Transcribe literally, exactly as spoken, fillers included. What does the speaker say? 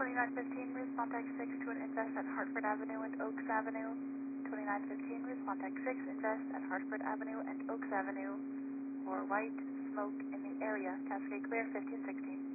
twenty-nine fifteen, respond text six to an invest at Hartford Avenue and Oaks Avenue. twenty-nine fifteen, respond text six, invest at Hartford Avenue and Oaks Avenue, or white smoke in the area. Cascade clear, fifteen sixteen.